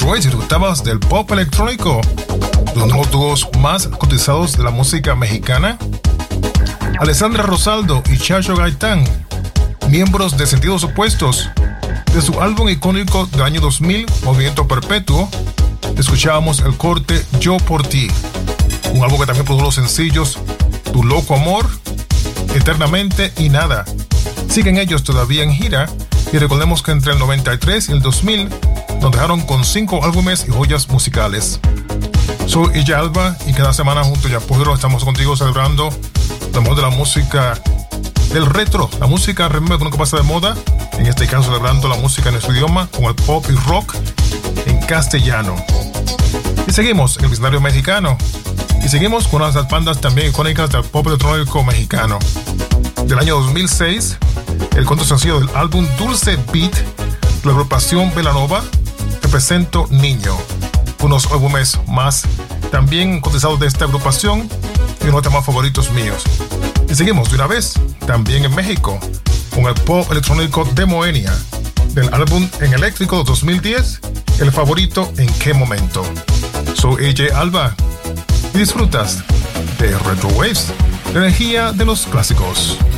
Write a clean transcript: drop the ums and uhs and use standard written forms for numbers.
Waves, disfrutabas del pop electrónico, los nuevos dúos más cotizados de la música mexicana. Alessandra Rosaldo y Chacho Gaitán, miembros de sentidos opuestos, de su álbum icónico del año 2000, Movimiento Perpetuo, escuchábamos el corte Yo por ti, un álbum que también produjo los sencillos Tu Loco Amor, Eternamente y Nada. Siguen ellos todavía en gira y recordemos que entre el 93 y el 2000 nos dejaron con 5 álbumes y joyas musicales. Soy Ella Alba y cada semana junto a Yapodro estamos contigo celebrando lo mejor de la música del retro, la música remember que nunca pasa de moda, en este caso celebrando la música en nuestro idioma con el pop y rock en castellano. Y seguimos en el escenario mexicano y seguimos con las bandas también icónicas del pop electrónico mexicano. Del año 2006, el cuarto sencillo del álbum Dulce Beat de la agrupación Belanova, Te Presento Niño, unos álbumes más también cotizados de esta agrupación y uno de los temas favoritos míos. Y seguimos de una vez también en México con el pop electrónico de Moenia del álbum En Eléctrico 2010, el favorito En Qué Momento. Soy AJ Alba y disfrutas de Retro Waves, la energía de los clásicos.